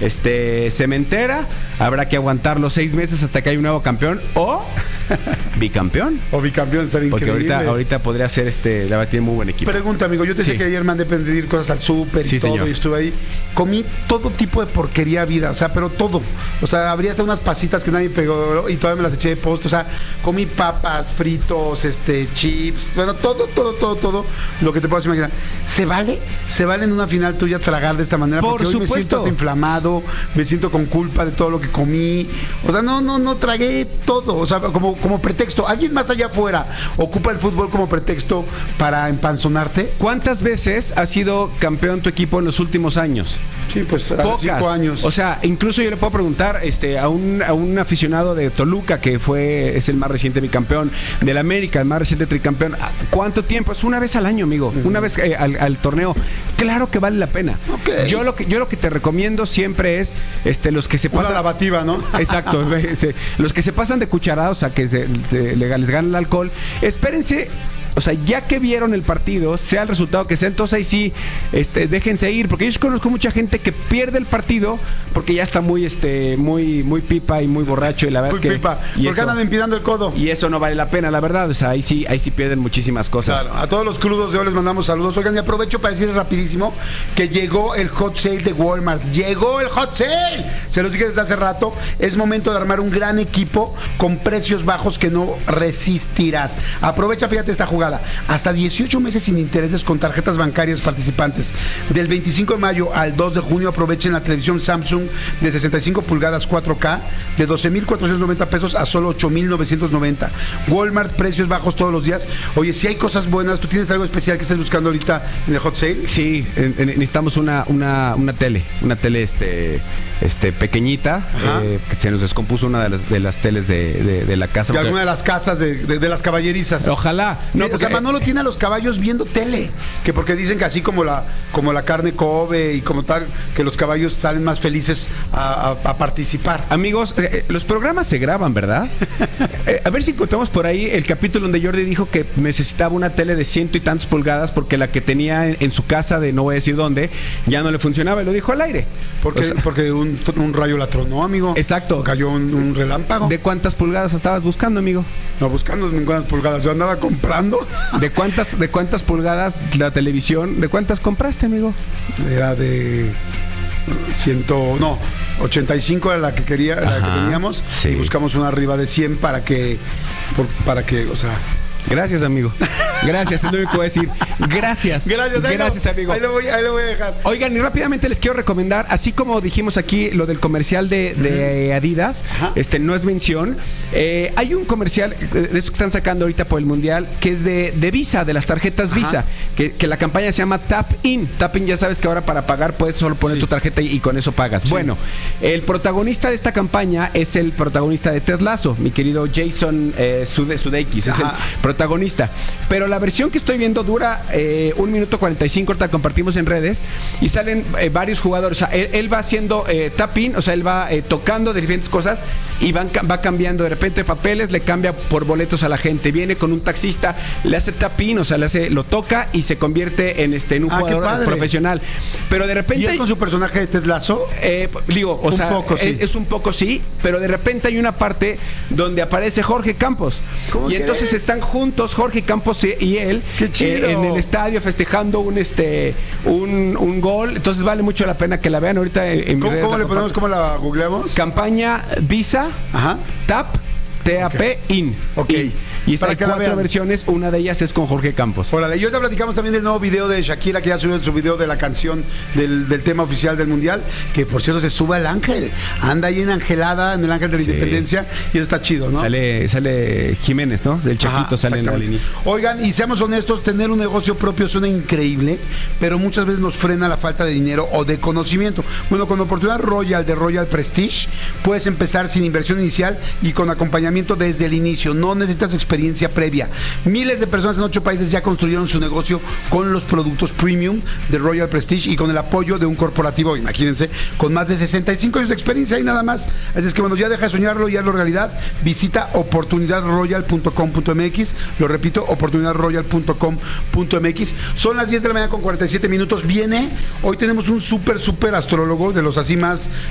cementera, habrá que aguantar los 6 meses hasta que haya un nuevo campeón o bicampeón. O bicampeón, está bien increíble. Porque ahorita podría ser la verdad tiene muy buen equipo. Pregunta, amigo, yo te decía que ayer mandé pedir cosas al súper y todo, señor. Y estuve ahí. Comí todo tipo de porquería vida, o sea, pero todo. O sea, habría hasta unas pasitas que nadie pegó y todavía me las eché de post. O sea, comí papas, fritos, chips, bueno, todo lo que te puedas imaginar. ¿Se vale en una final tuya tragar de esta manera? Por porque hoy supuesto. Me siento hasta inflamado, me siento con culpa de todo lo que comí. O sea, no tragué todo, o sea, como pretexto. ¿Alguien más allá afuera ocupa el fútbol como pretexto para empanzonarte? ¿Cuántas veces ha sido campeón tu equipo en los últimos años? Sí, pues hace 5 años. O sea, incluso yo le puedo preguntar a un aficionado de Toluca que es el más reciente bicampeón, del América, el más reciente tricampeón. ¿Cuánto tiempo? Es una vez al año, amigo. Una vez al torneo. Claro que vale la pena. Okay. Yo lo que te recomiendo siempre es los que se pasan. Una lavativa, ¿no? Exacto. Los que se pasan de cucharada, o sea, que les gana el alcohol. Espérense. O sea, ya que vieron el partido, sea el resultado que sea, entonces ahí sí, déjense ir, porque yo conozco mucha gente que pierde el partido porque ya está muy pipa y muy borracho y la verdad muy es que pipa, porque andan empinando el codo y eso no vale la pena, la verdad. O sea, ahí sí pierden muchísimas cosas. Claro. A todos los crudos de hoy les mandamos saludos. Oigan, y aprovecho para decirles rapidísimo que llegó el hot sale de Walmart. ¡Llegó el hot sale! Se los dije desde hace rato. Es momento de armar un gran equipo con precios bajos que no resistirás. Aprovecha, fíjate esta jugada. Hasta 18 meses sin intereses con tarjetas bancarias participantes. Del 25 de mayo al 2 de junio aprovechen la televisión Samsung de 65 pulgadas 4K de 12,490 pesos a solo 8,990. Walmart, precios bajos todos los días. Oye, si hay cosas buenas, ¿tú tienes algo especial que estés buscando ahorita en el hot sale? Sí, necesitamos una tele pequeñita, que se nos descompuso una de las teles de la casa. De alguna de las casas de las caballerizas. Ojalá. No, porque Manolo tiene a los caballos viendo tele, que porque dicen que así como la carne Kobe y como tal, que los caballos salen más felices a participar. Amigos, los programas se graban, ¿verdad? A ver si encontramos por ahí el capítulo donde Jordi dijo que necesitaba una tele de 100 y tantas pulgadas porque la que tenía en su casa de no voy a decir dónde ya no le funcionaba y lo dijo al aire. Porque un rayo la tronó, amigo. Exacto. Cayó un relámpago. ¿De cuántas pulgadas estabas buscando, amigo? No, buscando ninguna pulgadas. Yo andaba comprando. ¿De cuántas pulgadas la televisión? ¿De cuántas compraste, amigo? Era de 85 era la que teníamos. Sí. Y buscamos una arriba de 100 para que, o sea. Gracias, amigo. Gracias, es lo único que voy a decir. Gracias, amigo. Ahí lo voy a dejar. Oigan, y rápidamente les quiero recomendar, así como dijimos aquí lo del comercial de Adidas, no es mención. Hay un comercial de esos que están sacando ahorita por el Mundial, que es de Visa, de las tarjetas Visa, que la campaña se llama Tap In. Tap In, ya sabes que ahora para pagar puedes solo poner tu tarjeta y con eso pagas. Sí. Bueno, el protagonista de esta campaña es el protagonista de Ted Lasso, mi querido Jason Sudeikis, es el protagonista, pero la versión que estoy viendo dura 1 minuto 45, ahorita compartimos en redes y salen varios jugadores, o sea, él va haciendo tap-in, o sea, él va tocando de diferentes cosas y va cambiando de repente papeles, le cambia por boletos a la gente, viene con un taxista, le hace tap-in, o sea, lo toca y se convierte en un jugador profesional, pero de repente... ¿Y él con su personaje de Ted Lasso? Es un poco sí, pero de repente hay una parte donde aparece Jorge Campos y entonces están juntos Jorge Campos y él en el estadio festejando un gol. Entonces vale mucho la pena que la vean ahorita en ¿Cómo le ponemos? ¿Cómo la googleamos? Campaña Visa Tap In. Ok. Y hay 4 versiones, una de ellas es con Jorge Campos. Órale, y ahorita platicamos también del nuevo video de Shakira, que ya subió su video de la canción del tema oficial del Mundial, que por cierto se sube al ángel, anda ahí en Angelada, en el ángel de la Independencia, y eso está chido, ¿no? Sale Jiménez, ¿no? Del Chaquito sale al inicio. Oigan, y seamos honestos, tener un negocio propio suena increíble, pero muchas veces nos frena la falta de dinero o de conocimiento. Bueno, con Oportunidad Royal de Royal Prestige, puedes empezar sin inversión inicial y con acompañamiento desde el inicio. No necesitas experiencia previa. Miles de personas en 8 países ya construyeron su negocio con los productos premium de Royal Prestige y con el apoyo de un corporativo, imagínense, con más de 65 años de experiencia y nada más. Así es que bueno, ya deja de soñarlo y hazlo realidad. Visita oportunidadroyal.com.mx. Lo repito, oportunidadroyal.com.mx. Son las 10 de la mañana con 47 minutos. Hoy tenemos un súper astrólogo, de los así más